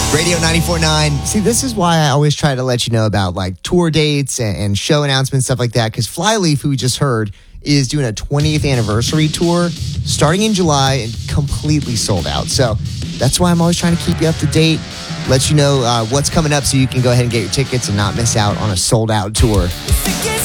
Radio 94.9. See, this is why I always try to let you know about like tour dates and show announcements, stuff like that. Because Flyleaf, who we just heard, is doing a 20th anniversary tour starting in July and completely sold out. So that's why I'm always trying to keep you up to date, let you know what's coming up so you can go ahead and get your tickets and not miss out on a sold out tour.